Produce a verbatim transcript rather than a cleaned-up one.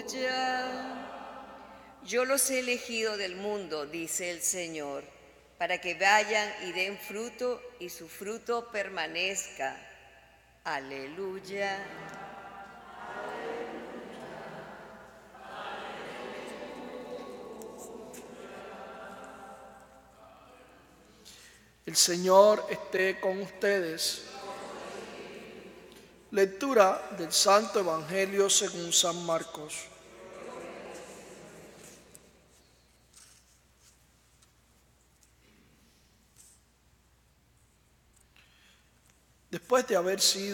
Aleluya. Yo los he elegido del mundo, dice el Señor, para que vayan y den fruto y su fruto permanezca. Aleluya. El Señor esté con ustedes. Lectura del Santo Evangelio según San Marcos. Después de haber sido